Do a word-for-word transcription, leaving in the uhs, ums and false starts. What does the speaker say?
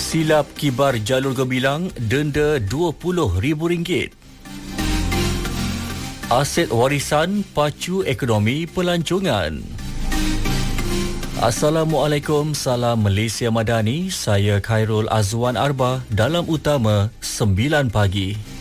Silap kibar jalur Gemilang, denda dua puluh ribu ringgit. Aset warisan pacu ekonomi pelancongan. Assalamualaikum, salam Malaysia Madani. Saya Khairul Azwan Arba dalam Utama sembilan pagi.